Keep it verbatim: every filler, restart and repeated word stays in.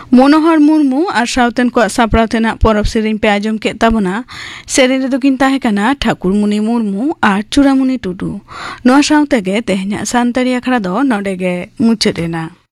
मनोहर मुर्मू और सावतेन को सापड़ाव तेना परब सेरेन पे आजम के ताबना सेरेन रे दोकिन ताहे काना ठाकुरमुनि मुर्मू और चूड़ामुनि टुडू नोआ सावते गे तेहना सानतारी आखड़ा दो नोडे गे मुचाद एना।